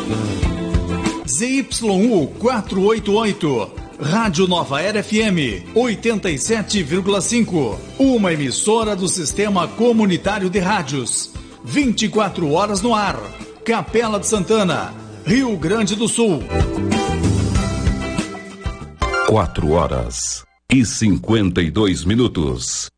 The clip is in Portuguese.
ZYU 488, Rádio Nova Era FM 87,5, uma emissora do Sistema Comunitário de Rádios, 24 horas no ar, Capela de Santana, Rio Grande do Sul. 4 horas e 52 minutos.